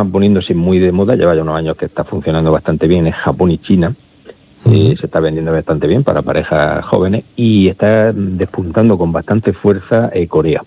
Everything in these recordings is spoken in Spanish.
está poniéndose muy de moda, lleva ya unos años que está funcionando bastante bien, es Japón y China. Se está vendiendo bastante bien para parejas jóvenes y está despuntando con bastante fuerza Corea.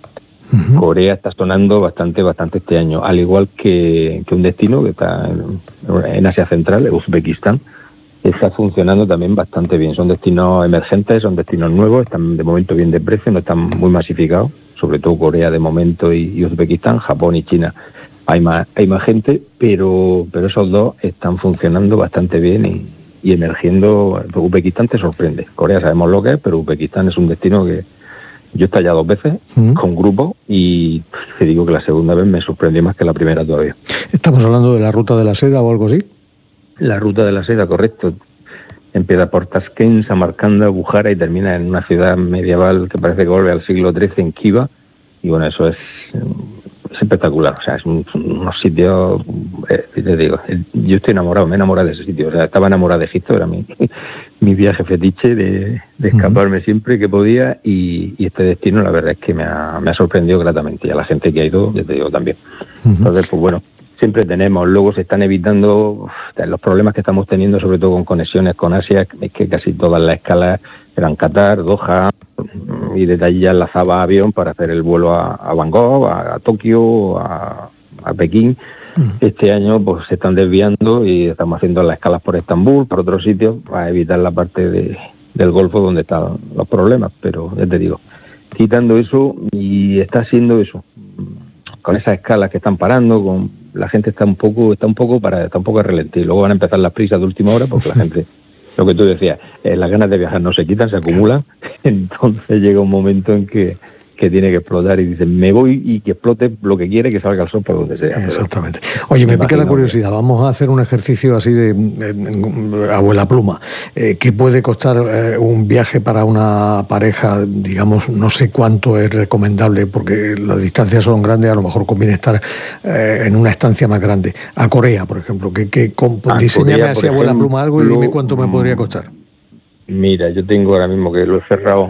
Corea está sonando bastante este año, al igual que un destino que está en Asia Central, Uzbekistán, está funcionando también bastante bien. Son destinos emergentes, son destinos nuevos, están de momento bien de precio, no están muy masificados, sobre todo Corea de momento y Uzbekistán. Japón y China hay más gente, pero esos dos están funcionando bastante bien y emergiendo. Uzbekistán te sorprende. Corea sabemos lo que es, pero Uzbekistán es un destino que yo he estado ya 2 veces con grupos y te digo que la segunda vez me sorprendió más que la primera todavía. ¿Estamos hablando de la ruta de la seda o algo así? La ruta de la seda, correcto. Empieza por Tashkent, Samarcanda, Bujara y termina en una ciudad medieval que parece que vuelve al siglo XIII, en Khiva. Y bueno, eso es espectacular. O sea, es unos sitios, te digo, yo estoy enamorado, me he enamorado de ese sitio. O sea, estaba enamorado de Egipto, era mi viaje fetiche de escaparme siempre que podía. Y este destino, la verdad es que me ha sorprendido gratamente. Y a la gente que ha ido, yo te digo también. Entonces, pues bueno, siempre tenemos. Luego se están evitando los problemas que estamos teniendo, sobre todo con conexiones con Asia, es que casi todas las escalas eran Qatar, Doha, y desde allí ya enlazaba avión para hacer el vuelo a Bangkok, a Tokio, a Pekín. Este año pues se están desviando y estamos haciendo las escalas por Estambul, por otros sitios, para evitar la parte del Golfo donde están los problemas. Pero ya te digo, quitando eso, y está haciendo eso, con esas escalas que están parando, con la gente está un poco a relente. Y luego van a empezar las prisas de última hora porque la gente, lo que tú decías, las ganas de viajar no se quitan, se acumulan. Entonces llega un momento en que tiene que explotar y dice, me voy, y que explote lo que quiere, que salga el sol por donde sea. Exactamente. Oye, me pica la curiosidad, vamos a hacer un ejercicio así de abuela pluma. ¿Qué puede costar un viaje para una pareja? Digamos, no sé cuánto es recomendable, porque las distancias son grandes, a lo mejor conviene estar en una estancia más grande. A Corea, por ejemplo, diseñame así, abuela pluma, algo y dime cuánto me podría costar. Mira, yo tengo ahora mismo que lo he cerrado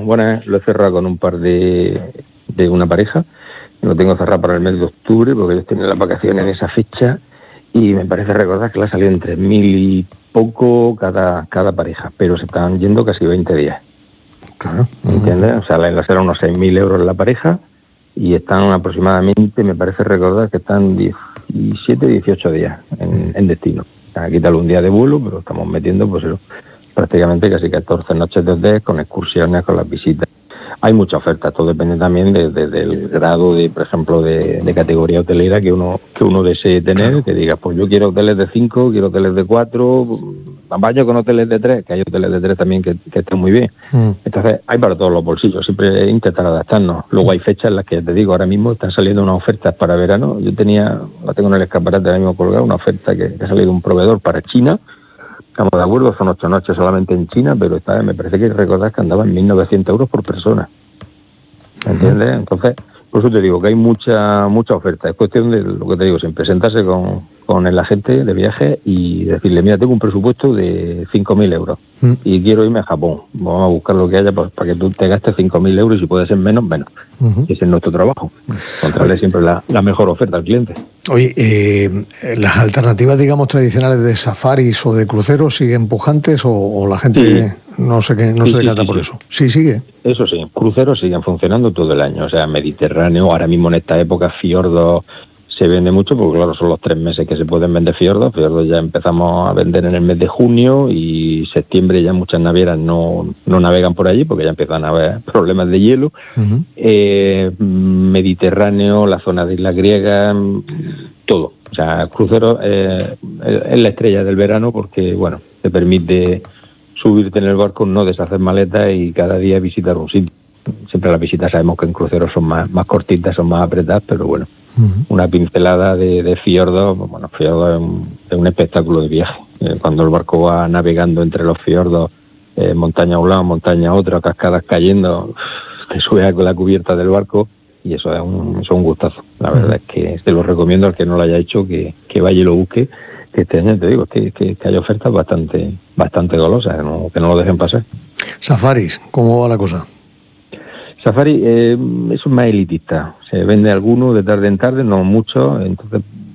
con un par de una pareja. Lo tengo cerrado para el mes de octubre porque ellos tienen las vacaciones en esa fecha y me parece recordar que le ha salido en 3.000 y poco cada pareja, pero se están yendo casi 20 días. Claro. ¿Entiendes? O sea, le serán unos 6.000 euros la pareja y están aproximadamente, me parece recordar que están 17, 18 días en destino. O sea, quítale un día de vuelo, pero estamos metiendo pues eso, prácticamente casi 14 noches de hotel con excursiones, con las visitas. Hay mucha oferta, todo depende también del grado de, por ejemplo, de categoría hotelera que uno desee tener, claro. Que diga, pues yo quiero hoteles de 5, quiero hoteles de 4, vaya con hoteles de 3, que hay hoteles de 3 también que están muy bien. Entonces, hay para todos los bolsillos, siempre intentar adaptarnos. Luego hay fechas en las que, ya te digo, ahora mismo están saliendo unas ofertas para verano. Yo la tengo en el escaparate ahora mismo colgada, una oferta que ha salido un proveedor para China. Estamos de acuerdo, son 8 noches solamente en China, pero me parece que recordar que andaba en 1.900 euros por persona. ¿Entiendes? Entonces, por eso te digo que hay mucha oferta. Es cuestión de lo que te digo, sin presentarse con el agente de viaje y decirle, mira, tengo un presupuesto de 5.000 euros y quiero irme a Japón. Vamos a buscar lo que haya para que tú te gastes 5.000 euros y si puede ser menos. Ese es nuestro trabajo. Encontrarle siempre la mejor oferta al cliente. Oye, ¿las alternativas, digamos, tradicionales de safaris o de cruceros siguen pujantes o la gente no se decanta por eso? Sí, sigue. Eso sí, cruceros siguen funcionando todo el año. O sea, Mediterráneo, ahora mismo en esta época, fiordos se vende mucho, porque claro, son los 3 meses que se pueden vender fiordos. Fiordos ya empezamos a vender en el mes de junio y septiembre ya muchas navieras no navegan por allí porque ya empiezan a haber problemas de hielo. Mediterráneo, la zona de islas griegas, todo. O sea, cruceros es la estrella del verano porque, bueno, te permite subirte en el barco, no deshacer maletas y cada día visitar un sitio. Siempre las visitas sabemos que en cruceros son más cortitas, son más apretadas, pero bueno, una pincelada de fiordos. Bueno, fiordos es un espectáculo de viaje. Cuando el barco va navegando entre los fiordos, montaña a un lado, montaña a otro, cascadas cayendo, te subes con la cubierta del barco y eso es un gustazo. La verdad es que te lo recomiendo al que no lo haya hecho, que vaya y lo busque. Que este año, te digo, que hay ofertas bastante golosas, que no lo dejen pasar. Safaris, ¿cómo va la cosa? Safari es más elitista. Se vende alguno de tarde en tarde, no mucho. Entonces